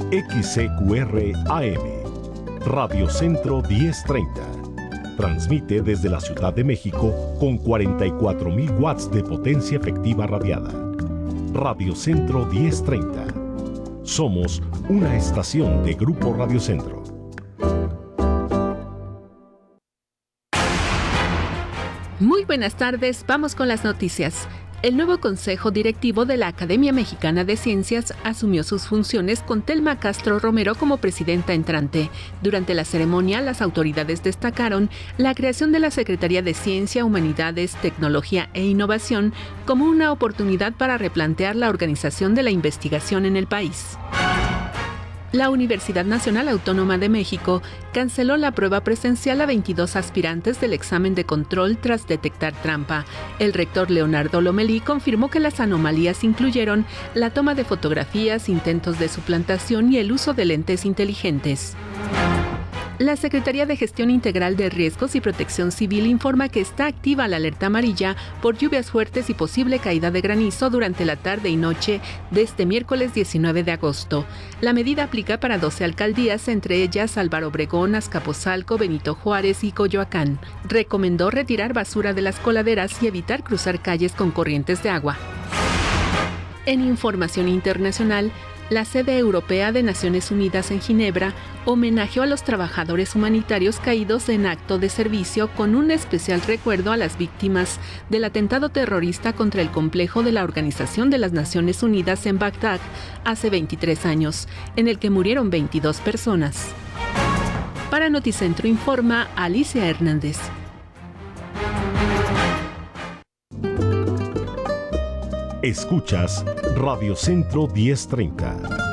XCQR AM, Radio Centro 1030. Transmite desde la Ciudad de México con 44.000 watts de potencia efectiva radiada. Radio Centro 1030. Somos una estación de Grupo Radio Centro. Muy buenas tardes, vamos con las noticias. El nuevo Consejo Directivo de la Academia Mexicana de Ciencias asumió sus funciones con Thelma Castro Romero como presidenta entrante. Durante la ceremonia, las autoridades destacaron la creación de la Secretaría de Ciencia, Humanidades, Tecnología e Innovación como una oportunidad para replantear la organización de la investigación en el país. La Universidad Nacional Autónoma de México canceló la prueba presencial a 22 aspirantes del examen de control tras detectar trampa. El rector Leonardo Lomelí confirmó que las anomalías incluyeron la toma de fotografías, intentos de suplantación y el uso de lentes inteligentes. La Secretaría de Gestión Integral de Riesgos y Protección Civil informa que está activa la alerta amarilla por lluvias fuertes y posible caída de granizo durante la tarde y noche de este miércoles 19 de agosto. La medida aplica para 12 alcaldías, entre ellas Álvaro Obregón, Azcapotzalco, Benito Juárez y Coyoacán. Recomendó retirar basura de las coladeras y evitar cruzar calles con corrientes de agua. En información internacional, la sede europea de Naciones Unidas en Ginebra homenajeó a los trabajadores humanitarios caídos en acto de servicio con un especial recuerdo a las víctimas del atentado terrorista contra el complejo de la Organización de las Naciones Unidas en Bagdad hace 23 años, en el que murieron 22 personas. Para Noticentro informa Alicia Hernández. Escuchas Radio Centro 1030.